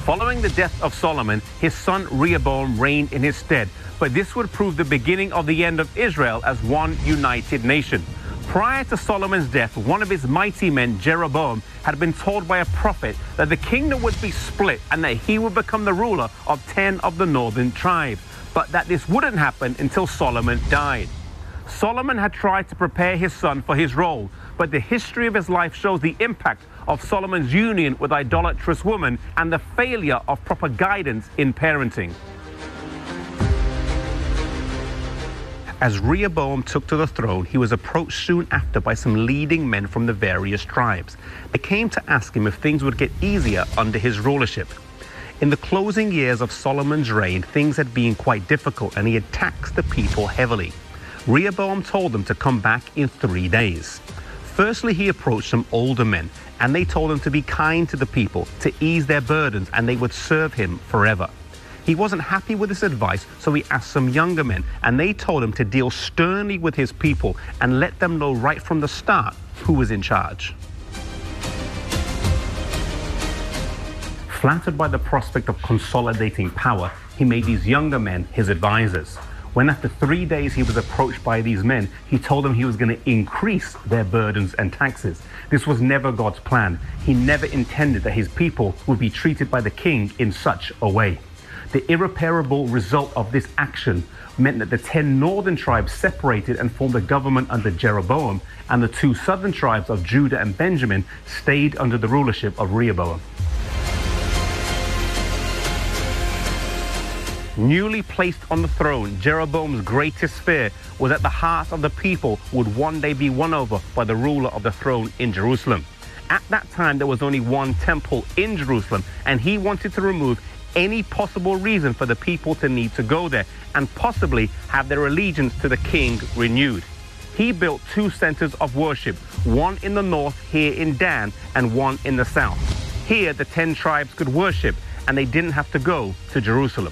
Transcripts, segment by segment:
Following the death of Solomon, his son Rehoboam reigned in his stead, but this would prove the beginning of the end of Israel as one united nation. Prior to Solomon's death, one of his mighty men, Jeroboam, had been told by a prophet that the kingdom would be split and that he would become the ruler of 10 of the northern tribes, but that this wouldn't happen until Solomon died. Solomon had tried to prepare his son for his role, but the history of his life shows the impact of Solomon's union with idolatrous women and the failure of proper guidance in parenting. As Rehoboam took to the throne, he was approached soon after by some leading men from the various tribes. They came to ask him if things would get easier under his rulership. In the closing years of Solomon's reign, things had been quite difficult and he had taxed the people heavily. Rehoboam told them to come back in 3 days. Firstly, he approached some older men, and they told him to be kind to the people, to ease their burdens, and they would serve him forever. He wasn't happy with this advice, so he asked some younger men, and they told him to deal sternly with his people and let them know right from the start who was in charge. Flattered by the prospect of consolidating power, he made these younger men his advisors. When after 3 days he was approached by these men, he told them he was going to increase their burdens and taxes. This was never God's plan. He never intended that his people would be treated by the king in such a way. The irreparable result of this action meant that the 10 northern tribes separated and formed a government under Jeroboam, and the 2 southern tribes of Judah and Benjamin stayed under the rulership of Rehoboam. Newly placed on the throne, Jeroboam's greatest fear was that the hearts of the people would one day be won over by the ruler of the throne in Jerusalem. At that time, there was only one temple in Jerusalem, and he wanted to remove any possible reason for the people to need to go there and possibly have their allegiance to the king renewed. He built 2 centers of worship, one in the north here in Dan and one in the south. Here, the 10 tribes could worship, and they didn't have to go to Jerusalem.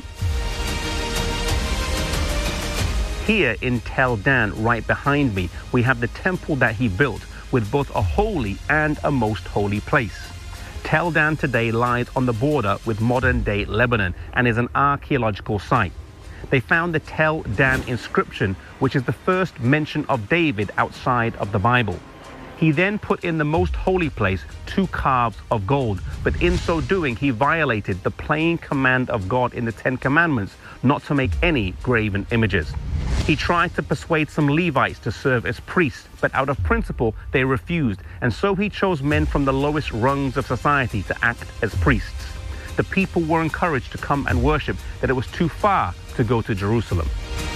Here in Tel Dan, right behind me, we have the temple that he built with both a holy and a most holy place. Tel Dan today lies on the border with modern-day Lebanon and is an archaeological site. They found the Tel Dan inscription, which is the first mention of David outside of the Bible. He then put in the most holy place 2 calves of gold, but in so doing, he violated the plain command of God in the 10 Commandments not to make any graven images. He tried to persuade some Levites to serve as priests, but out of principle, they refused, and so he chose men from the lowest rungs of society to act as priests. The people were encouraged to come and worship, that it was too far to go to Jerusalem.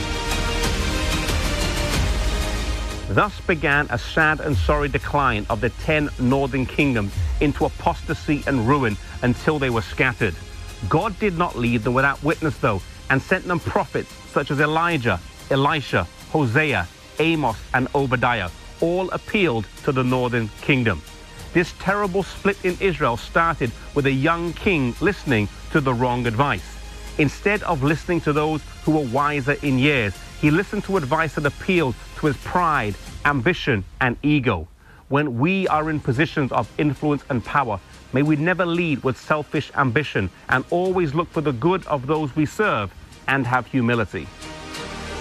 Thus began a sad and sorry decline of the 10 northern kingdoms into apostasy and ruin until they were scattered. God did not leave them without witness, though, and sent them prophets such as Elijah, Elisha, Hosea, Amos, and Obadiah. All appealed to the northern kingdom. This terrible split in Israel started with a young king listening to the wrong advice. Instead of listening to those who were wiser in years, he listened to advice that appealed to his pride, ambition, and ego. When we are in positions of influence and power, may we never lead with selfish ambition and always look for the good of those we serve and have humility.